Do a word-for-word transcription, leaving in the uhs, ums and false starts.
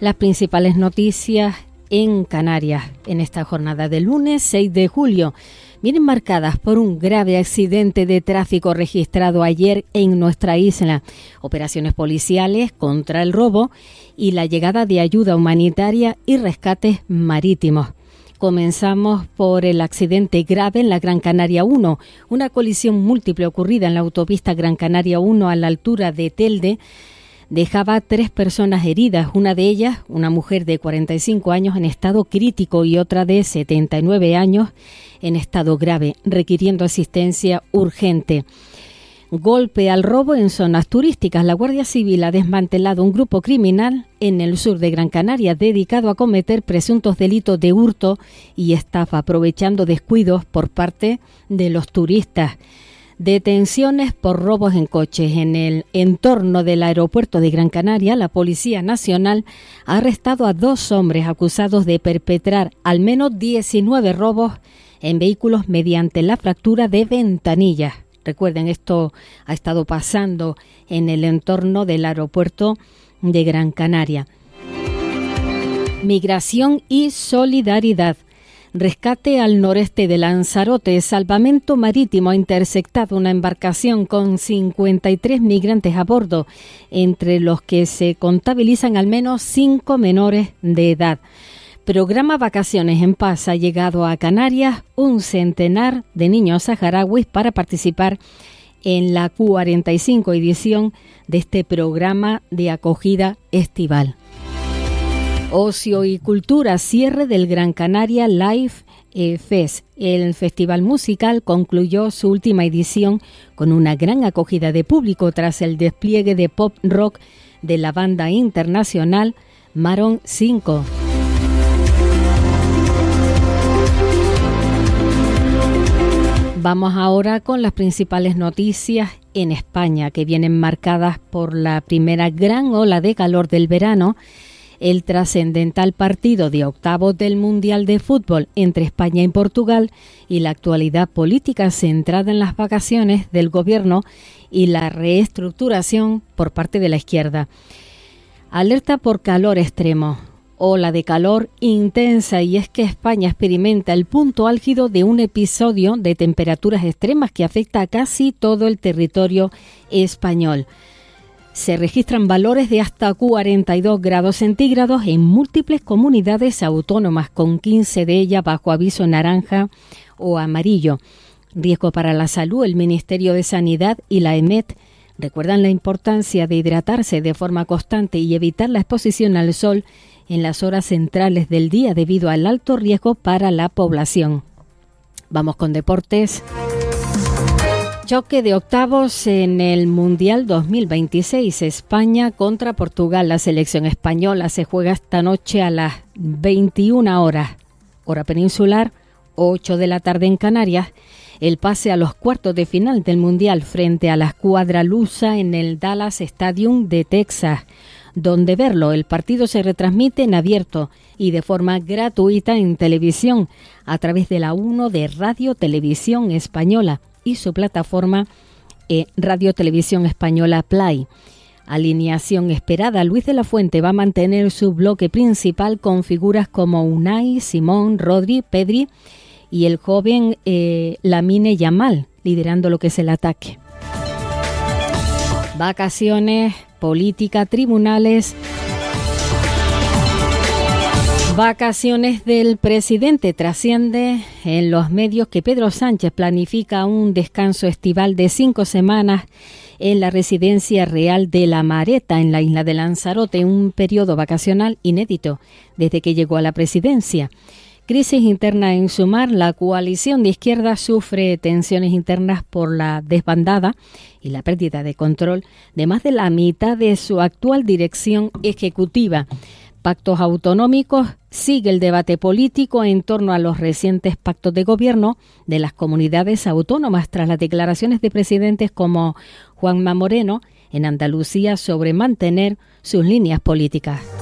las principales noticias en Canarias en esta jornada del lunes seis de julio. Vienen marcadas por un grave accidente de tráfico registrado ayer en nuestra isla, operaciones policiales contra el robo y la llegada de ayuda humanitaria y rescates marítimos. Comenzamos por el accidente grave en la Gran Canaria uno, una colisión múltiple ocurrida en la autopista Gran Canaria uno a la altura de Telde. Dejaba tres personas heridas, una de ellas, una mujer de cuarenta y cinco años en estado crítico y otra de setenta y nueve años en estado grave, requiriendo asistencia urgente. Golpe al robo en zonas turísticas. La Guardia Civil ha desmantelado un grupo criminal en el sur de Gran Canaria dedicado a cometer presuntos delitos de hurto y estafa, aprovechando descuidos por parte de los turistas. Detenciones por robos en coches. En el entorno del aeropuerto de Gran Canaria, la Policía Nacional ha arrestado a dos hombres acusados de perpetrar al menos diecinueve robos en vehículos mediante la fractura de ventanillas. Recuerden, esto ha estado pasando en el entorno del aeropuerto de Gran Canaria. Migración y solidaridad. Rescate al noreste de Lanzarote. Salvamento Marítimo ha interceptado una embarcación con cincuenta y tres migrantes a bordo, entre los que se contabilizan al menos cinco menores de edad. Programa Vacaciones en Paz. Ha llegado a Canarias un centenar de niños saharauis para participar en la cuarenta y cinco edición de este programa de acogida estival. Ocio y cultura, cierre del Gran Canaria Live Fest. El festival musical concluyó su última edición con una gran acogida de público tras el despliegue de pop rock de la banda internacional Maroon cinco. Vamos ahora con las principales noticias en España, que vienen marcadas por la primera gran ola de calor del verano, el trascendental partido de octavos del Mundial de Fútbol entre España y Portugal y la actualidad política centrada en las vacaciones del gobierno y la reestructuración por parte de la izquierda. Alerta por calor extremo. Ola de calor intensa, y es que España experimenta el punto álgido de un episodio de temperaturas extremas que afecta a casi todo el territorio español. Se registran valores de hasta cuarenta y dos grados centígrados en múltiples comunidades autónomas, con quince de ellas bajo aviso naranja o amarillo. Riesgo para la salud. El Ministerio de Sanidad y la EMET recuerdan la importancia de hidratarse de forma constante y evitar la exposición al sol en las horas centrales del día debido al alto riesgo para la población. Vamos con deportes. Choque de octavos en el Mundial dos mil veintiséis, España contra Portugal. La selección española se juega esta noche a las veintiuna horas, hora peninsular, ocho de la tarde en Canarias, el pase a los cuartos de final del Mundial frente a la escuadra lusa en el Dallas Stadium de Texas. Donde verlo, el partido se retransmite en abierto y de forma gratuita en televisión a través de la uno de Radio Televisión Española y su plataforma eh, Radio Televisión Española Play. Alineación esperada. Luis de la Fuente va a mantener su bloque principal con figuras como Unai, Simón, Rodri, Pedri y el joven eh, Lamine Yamal, liderando lo que es el ataque. Vacaciones, política, tribunales. Vacaciones del presidente. Trasciende en los medios que Pedro Sánchez planifica un descanso estival de cinco semanas en la residencia real de La Mareta, en la isla de Lanzarote, un periodo vacacional inédito desde que llegó a la presidencia. Crisis interna en Sumar. La coalición de izquierda sufre tensiones internas por la desbandada y la pérdida de control de más de la mitad de su actual dirección ejecutiva. Pactos autonómicos. Sigue el debate político en torno a los recientes pactos de gobierno de las comunidades autónomas tras las declaraciones de presidentes como Juanma Moreno en Andalucía sobre mantener sus líneas políticas.